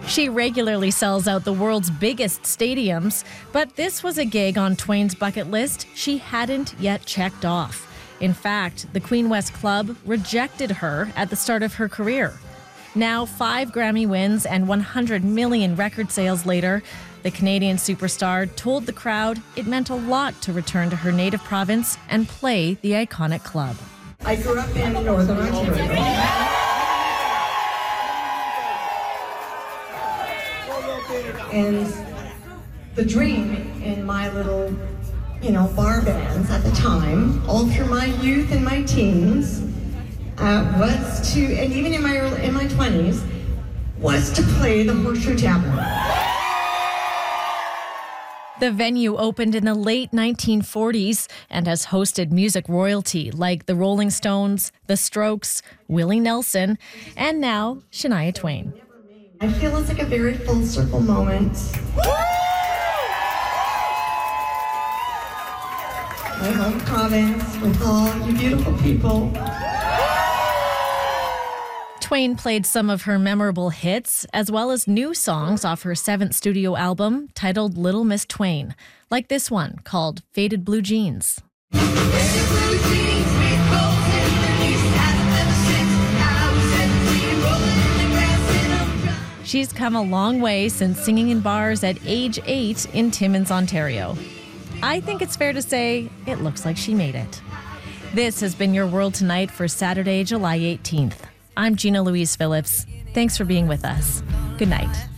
She regularly sells out the world's biggest stadiums, but this was a gig on Twain's bucket list she hadn't yet checked off. In fact, the Queen West Club rejected her at the start of her career. Now, 5 Grammy wins and 100 million record sales later, the Canadian superstar told the crowd it meant a lot to return to her native province and play the iconic club. I grew up in Northern Ontario. And the dream in my little, bar bands at the time, all through my youth and my teens, was to, and even in my 20s, was to play the Horseshoe Tavern. The venue opened in the late 1940s and has hosted music royalty like the Rolling Stones, The Strokes, Willie Nelson, and now Shania Twain. I feel it's like a very full circle moment. My home province with all you beautiful people. Twain played some of her memorable hits, as well as new songs off her 7th studio album titled Little Miss Twain, like this one called Faded Blue Jeans. She's come a long way since singing in bars at age 8 in Timmins, Ontario. I think it's fair to say it looks like she made it. This has been Your World Tonight for Saturday, July 18th. I'm Gina Louise Phillips. Thanks for being with us. Good night.